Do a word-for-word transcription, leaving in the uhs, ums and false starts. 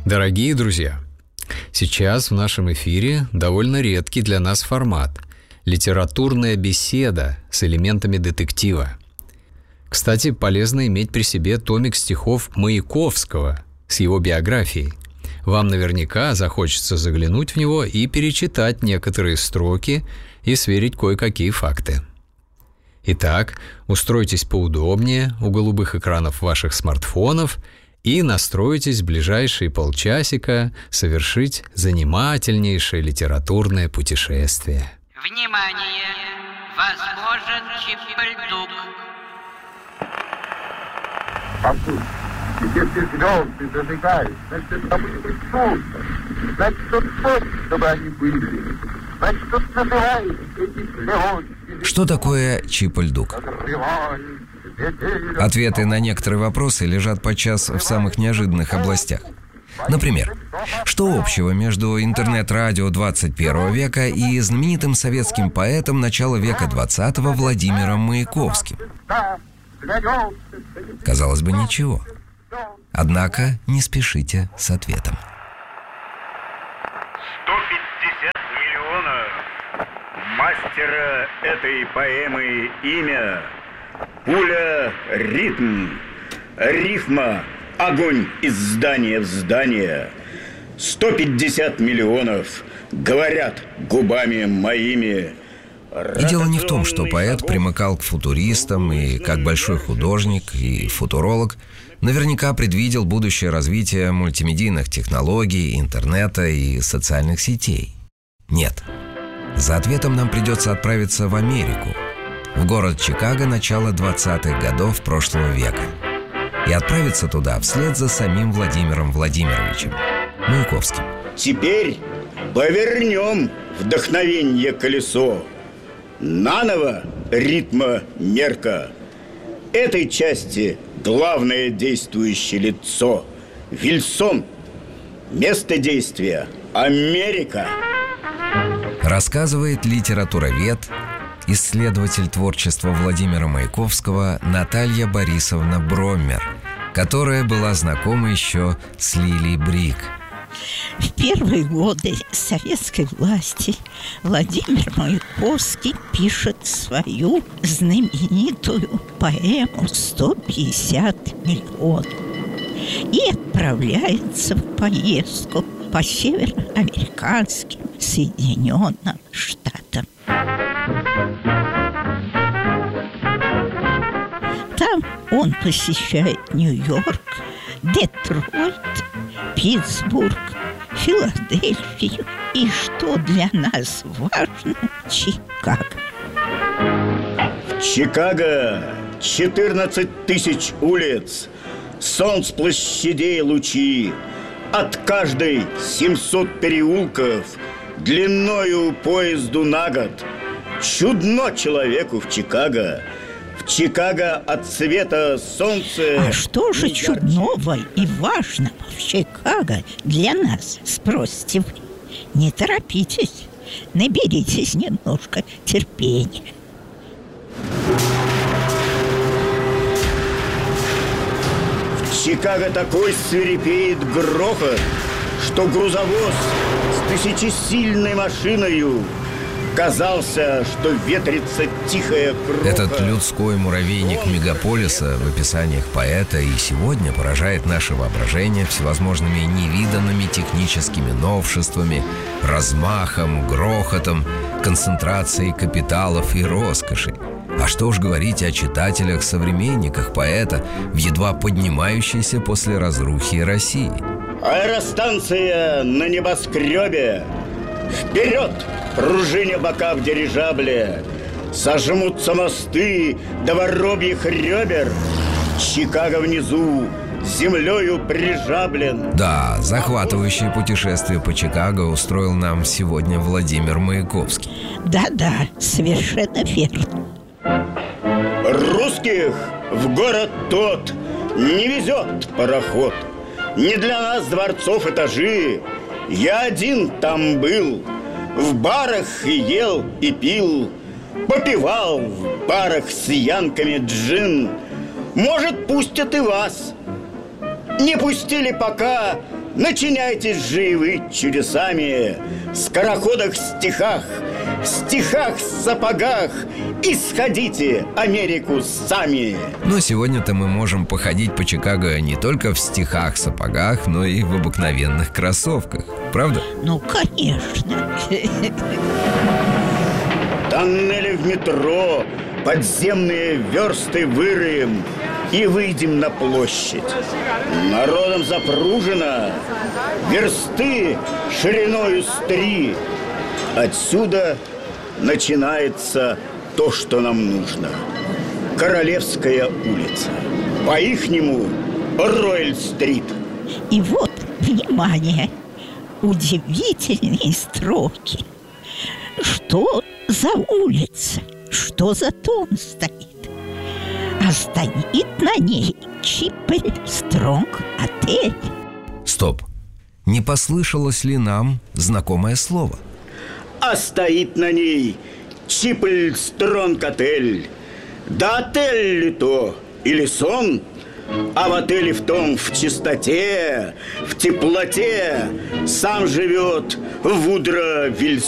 Дорогие друзья, сейчас в нашем эфире довольно редкий для нас формат – литературная беседа с элементами детектива. Кстати, полезно иметь при себе томик стихов Маяковского с его биографией. Вам наверняка захочется заглянуть в него и перечитать некоторые строки и сверить кое-какие факты. Итак, устройтесь поудобнее у голубых экранов ваших смартфонов и настройтесь в ближайшие полчасика совершить занимательнейшее литературное путешествие. Внимание! Возможен Чипальдук. Послушай, теперь ты звезды зажигаешь, значит, это будет быть трудно. Значит, тот способ, чтобы они были. Значит, тут называют эти плевочки. Что такое Чипальдук? Ответы на некоторые вопросы лежат подчас в самых неожиданных областях. Например, что общего между интернет-радио двадцать первого века и знаменитым советским поэтом начала века двадцатого Владимиром Маяковским? Казалось бы, ничего. Однако не спешите с ответом. сто пятьдесят миллионов. Мастера этой поэмы имя. Пуля — ритм. Рифма — огонь из здания в здание. сто пятьдесят миллионов говорят губами моими. И дело не в том, что поэт примыкал к футуристам и, как большой художник и футуролог, наверняка предвидел будущее развитие мультимедийных технологий, интернета и социальных сетей. Нет. За ответом нам придется отправиться в Америку, в город Чикаго начала двадцатых годов прошлого века. И отправиться туда вслед за самим Владимиром Владимировичем Маяковским. Теперь повернем вдохновенье колесо. Наново ритма мерка. Этой части главное действующее лицо Вильсон. Место действия Америка. Рассказывает литературовед, исследователь творчества Владимира Маяковского Наталья Борисовна Броммер, которая была знакома еще с Лилией Брик. В первые годы советской власти Владимир Маяковский пишет свою знаменитую поэму «сто пятьдесят миллионов» и отправляется в поездку по североамериканским Соединенным Штатам. Там он посещает Нью-Йорк, Детройт, Питтсбург, Филадельфию и, что для нас важно, Чикаго. В Чикаго четырнадцать тысяч улиц, солнц площадей лучи, от каждой семьсот переулков, длиною поезду на год. Чудно человеку в Чикаго. В Чикаго от света солнца. А что же чудного и важного в Чикаго для нас, спросите вы? Не торопитесь, наберитесь немножко терпения. В Чикаго такой свирепеет грохот, что грузовоз с тысячесильной машиною казался, что ветрится тихая кроха. Этот людской муравейник мегаполиса в описаниях поэта и сегодня поражает наше воображение всевозможными невиданными техническими новшествами, размахом, грохотом, концентрацией капиталов и роскоши. А что уж говорить о читателях-современниках поэта в едва поднимающейся после разрухи России. Аэростанция на небоскребе. Вперед, пружиня бока в дирижабле. Сожмутся мосты до воробьих ребер. Чикаго внизу землею прижаблен. Да, захватывающее путешествие по Чикаго устроил нам сегодня Владимир Маяковский. Да-да, совершенно верно. Русских в город тот не везет пароход. Не для нас дворцов этажи. Я один там был. В барах и ел, и пил. Попивал в барах с янками джин. Может, пустят и вас. Не пустили пока, Начиняйтесь же и вы чудесами в скороходах стихах, в стихах-сапогах, и сходите Америку сами. Но сегодня-то мы можем походить по Чикаго не только в стихах-сапогах, но и в обыкновенных кроссовках. Правда? Ну, конечно. Тоннели в метро, подземные версты выроем и выйдем на площадь. Народом запружено, версты шириною с три. Отсюда начинается то, что нам нужно. Королевская улица. По-ихнему Рояль-стрит. И вот, внимание, удивительные строки. Что за улица? Что за дом стоит? А стоит на ней Чиппель Стронг отель. Стоп. Не послышалось ли нам знакомое слово? А стоит на ней Чиппель Стронг отель. Да отель ли то или сон? А в отеле в том в чистоте, в теплоте сам живет Вудро Вильсон.